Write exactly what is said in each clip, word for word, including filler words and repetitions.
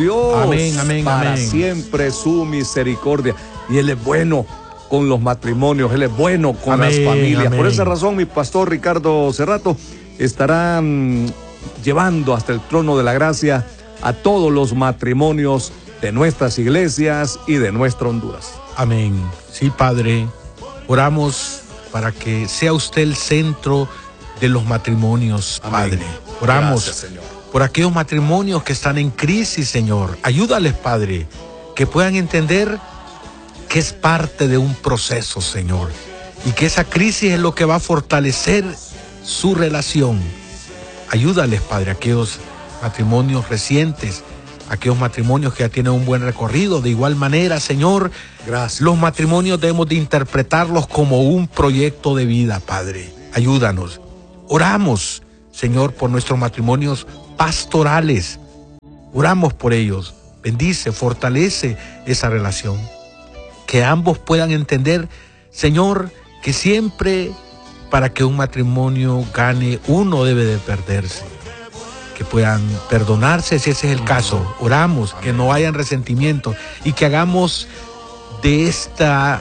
Dios. Amén, amén, para amén. siempre su misericordia. Y Él es bueno con los matrimonios, Él es bueno con Amén, las familias. amén. Por esa razón, mi pastor Ricardo Cerrato estará mm, llevando hasta el trono de la gracia a todos los matrimonios de nuestras iglesias y de nuestra Honduras. Amén. Sí, Padre, oramos para que sea usted el centro de los matrimonios, Amén. Padre. Oramos Gracias, Señor. por aquellos matrimonios que están en crisis, Señor. Ayúdales, Padre, que puedan entender que es parte de un proceso, Señor, y que esa crisis es lo que va a fortalecer su relación. Ayúdales, Padre, a aquellos matrimonios recientes, aquellos matrimonios que ya tienen un buen recorrido. De igual manera, Señor, Gracias. los matrimonios debemos de interpretarlos como un proyecto de vida, Padre. Ayúdanos. Oramos, Señor, por nuestros matrimonios pastorales. Oramos por ellos. Bendice, fortalece esa relación. Que ambos puedan entender, Señor, que siempre para que un matrimonio gane, uno debe de perderse. Que puedan perdonarse si ese es el caso. Oramos, que no hayan resentimientos y que hagamos de esta,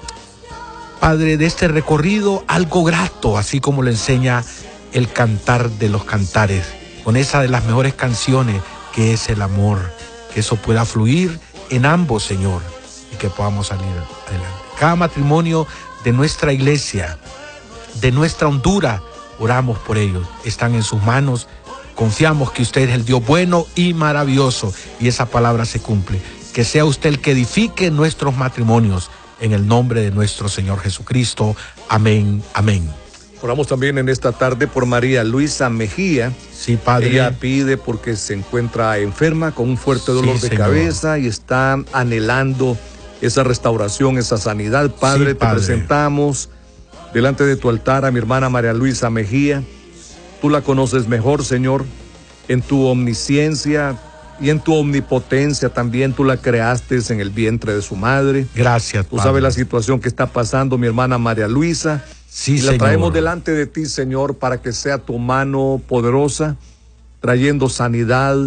Padre, de este recorrido algo grato, así como lo enseña el cantar de los cantares, con esa de las mejores canciones que es el amor. Que eso pueda fluir en ambos, Señor, y que podamos salir adelante. Cada matrimonio de nuestra iglesia, de nuestra Honduras, oramos por ellos. Están en sus manos. Confiamos que usted es el Dios bueno y maravilloso, y esa palabra se cumple. Que sea usted el que edifique nuestros matrimonios, en el nombre de nuestro Señor Jesucristo. Amén, amén. Oramos también en esta tarde por María Luisa Mejía. Sí, Padre. Ella pide porque se encuentra enferma con un fuerte dolor Sí, de Señor. cabeza y está anhelando esa restauración, esa sanidad. Padre, Sí, te Padre. presentamos delante de tu altar a mi hermana María Luisa Mejía. Tú la conoces mejor, Señor, en tu omnisciencia y en tu omnipotencia también. Tú la creaste en el vientre de su madre. Gracias, Tú Padre. sabes la situación que está pasando mi hermana María Luisa. Sí, y la Señor. traemos delante de ti, Señor, para que sea tu mano poderosa, trayendo sanidad,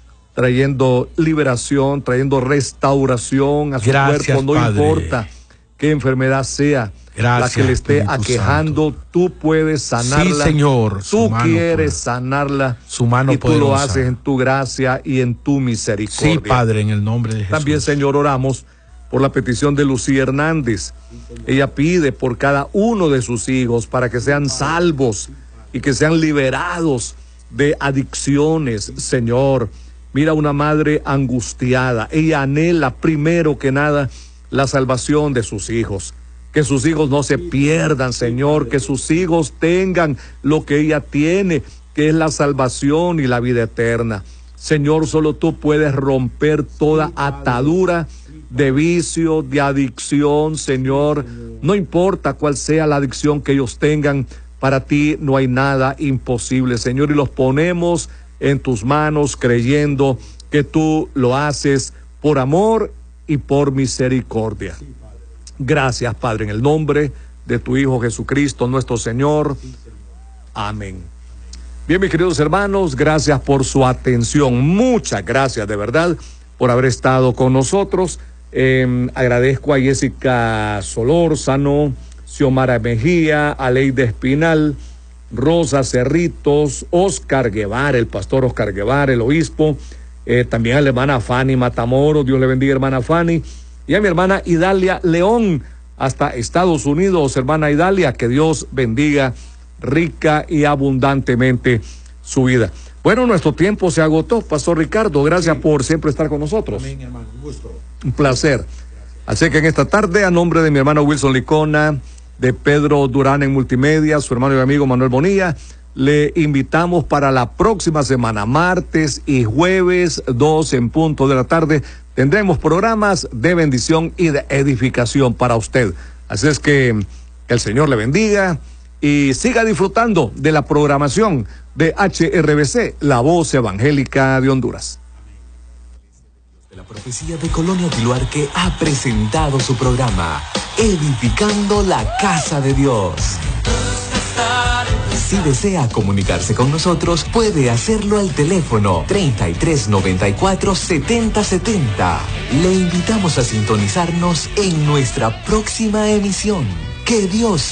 trayendo liberación, trayendo restauración a su Gracias, cuerpo. No Padre. importa qué enfermedad sea Gracias, la que le esté Espíritu aquejando, Santo. tú puedes sanarla. Sí, Señor. Su Tú mano quieres poderosa. sanarla. Su mano y tú lo poderosa. haces en tu gracia y en tu misericordia. Sí, Padre, en el nombre de Jesús. También, Señor, oramos por la petición de Lucía Hernández. Ella pide por cada uno de sus hijos para que sean salvos y que sean liberados de adicciones, Señor. Mira, una madre angustiada. Ella anhela primero que nada la salvación de sus hijos. Que sus hijos no se pierdan, Señor. Que sus hijos tengan lo que ella tiene, que es la salvación y la vida eterna. Señor, solo tú puedes romper toda atadura de vicio, de adicción, Señor. No importa cuál sea la adicción que ellos tengan, para ti no hay nada imposible, Señor. Y los ponemos en tus manos creyendo que tú lo haces por amor y por misericordia. Gracias, Padre, en el nombre de tu Hijo Jesucristo, nuestro Señor. Amén. Bien, mis queridos hermanos, gracias por su atención. Muchas gracias, de verdad, por haber estado con nosotros. Eh, agradezco a Jessica Solórzano, Xiomara Mejía, Aleide Espinal, Rosa Cerritos, Oscar Guevara, el pastor Oscar Guevara, el obispo, eh, también a la hermana Fanny Matamoros, Dios le bendiga, hermana Fanny, y a mi hermana Idalia León, hasta Estados Unidos, hermana Idalia, que Dios bendiga rica y abundantemente su vida. Bueno, nuestro tiempo se agotó, Pastor Ricardo, gracias sí. por siempre estar con nosotros. Amén, hermano, un gusto. Un placer. Así que en esta tarde, a nombre de mi hermano Wilson Licona, de Pedro Durán en Multimedia, su hermano y amigo Manuel Bonilla, le invitamos para la próxima semana, martes y jueves, dos en punto de la tarde, tendremos programas de bendición y de edificación para usted. Así es que, que el Señor le bendiga y siga disfrutando de la programación de H R B C, la voz evangélica de Honduras. La profecía de Colonia Piluarque ha presentado su programa Edificando la Casa de Dios. Si desea comunicarse con nosotros, puede hacerlo al teléfono treinta y tres noventa y cuatro setenta setenta. Le invitamos a sintonizarnos en nuestra próxima emisión. Que Dios